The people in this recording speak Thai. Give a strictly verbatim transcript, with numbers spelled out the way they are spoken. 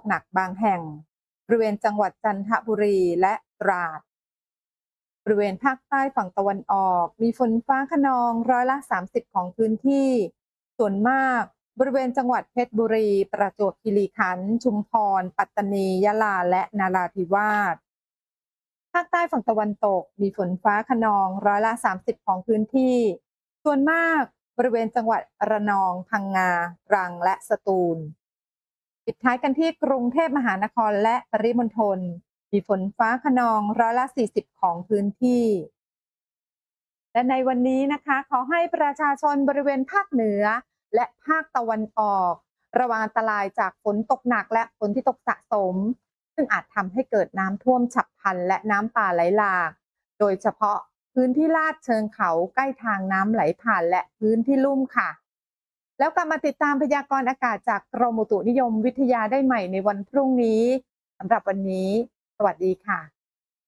หนักบางแห่งบริเวณจังหวัดจันทบุรีและตราดบริเวณภาคใต้ฝั่งตะวันออกมีฝนฟ้าคะนองร้อยละสามสิบของพื้นที่ส่วนมากบริเวณจังหวัดเพชรบุรีประจวบคีรีขันธ์ชุมพรปัตตานียะลาและนราธิวาสภาคใต้ฝั่งตะวันตกมีฝนฟ้าคะนองร้อยละสามสิบของพื้นที่ส่วนมากบริเวณจังหวัดระนองพังงาตรังและสตูลปิดท้ายกันที่กรุงเทพมหานครและปริมณฑลมีฝนฟ้าคะนองร้อยละสี่สิบของพื้นที่และในวันนี้นะคะขอให้ประชาชนบริเวณภาคเหนือและภาคตะวันออกระวังอันตรายจากฝนตกหนักและฝนที่ตกสะสมซึ่งอาจทำให้เกิดน้ำท่วมฉับพลันและน้ำป่าไหลหลากโดยเฉพาะพื้นที่ลาดเชิงเขาใกล้ทางน้ำไหลผ่านและพื้นที่ลุ่มค่ะแล้วกลับมาติดตามพยากรณ์อากาศจากกรมอุตุนิยมวิทยาได้ใหม่ในวันพรุ่งนี้สำหรับวันนี้สวัสดีค่ะ